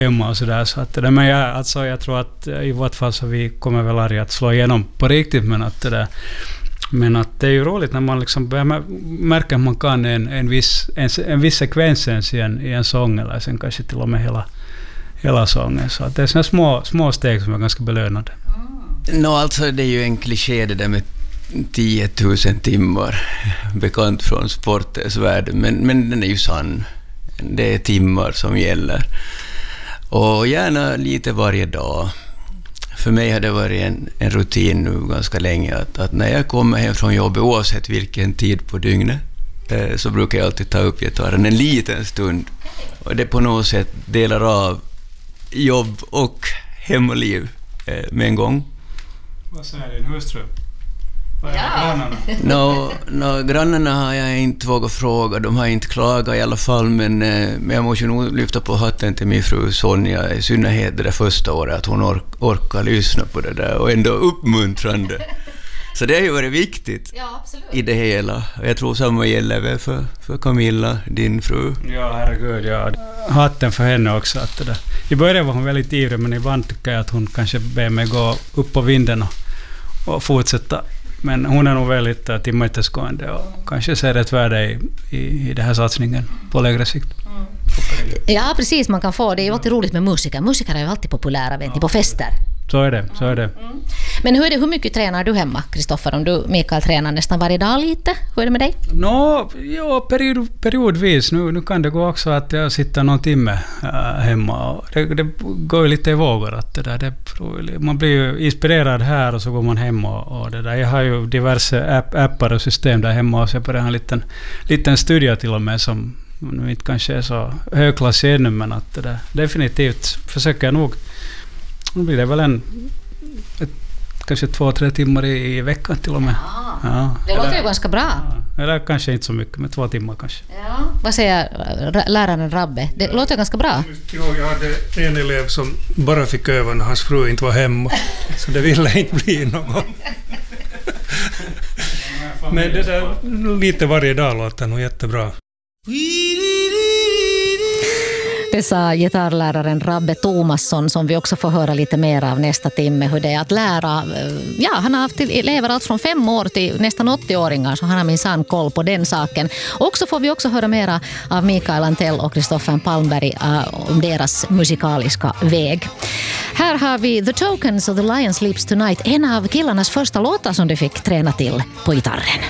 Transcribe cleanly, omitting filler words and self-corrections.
hemma och sådär. Så att men jag tror att i vart fall så vi kommer väl aldrig att slå igenom på riktigt, men att det är ju roligt när man liksom märker att man kan en viss sekvens i en sång, eller sen kanske till och med hela sången. Så att det är såna små steg som är ganska belönande. Alltså det är ju en kliché det där med 10 000 timmar bekant från sportens värld, men den är ju sann. Det är timmar som gäller. Och gärna lite varje dag. För mig har det varit en rutin nu ganska länge att när jag kommer hem från jobbet, oavsett vilken tid på dygnet, så brukar jag alltid ta upp gitarren en liten stund. Och det på något sätt delar av jobb och hem och liv med en gång. Vad säger din hustru? Grannarna har jag inte vågat fråga. De har inte klagat i alla fall, men jag måste nog lyfta på hatten till min fru Sonja, i synnerhet det där första året, att hon orkar lyssna på det där och ändå uppmuntrande. Så det har ju varit viktigt i det hela. Jag tror samma gäller väl för Camilla, din fru. Ja, herregud, ja. Hatten för henne också. Att det där. I början var hon väldigt ivrig, men ibland tycker jag att hon kanske ber mig gå upp på vinden och fortsätta. Men hon är nog väldigt tillmötesgående och kanske ser ett värde i den här satsningen på längre sikt. Ja, precis, man kan få. Det är ju alltid roligt med musiker. Musiker är ju alltid populära, vet ni, på fester. Så är det. Men hur mycket tränar du hemma, Kristoffer? Om du, Mikael, tränar nästan varje dag lite. Hur är det med dig? Periodvis. Nu kan det gå också att jag sitter någon timme hemma. Det går ju lite i vågor. Att man blir ju inspirerad här och så går man hem och det där. Jag har ju diverse appar och system där hemma, och så jag börjar ha en liten studio till och med som inte kanske är så högklassig ännu, men att det där definitivt försöker jag nog. Nu blir det väl kanske 2-3 timmar i veckan till och med. Ja. Det låter ju ganska bra. Eller kanske inte så mycket, men 2 timmar kanske. Ja. Vad säger läraren Rabbe? Det låter ganska bra. Jag hade en elev som bara fick öva när hans fru inte var hemma. Så det ville inte bli något. Men det där lite varje dag låter nog jättebra. Det sa gitarrläraren Rabbe Tomasson, som vi också får höra lite mer av nästa timme, hur det är att lära. Ja, han har haft elever allt från 5 år till nästan 80-åringar, så han har minsann koll på den saken. Och så får vi också höra mera av Mikael Antell och Kristoffer Palmberg om deras musikaliska väg. Här har vi The Tokens och The Lion Sleeps Tonight, en av killarnas första låtar som de fick träna till på gitarren.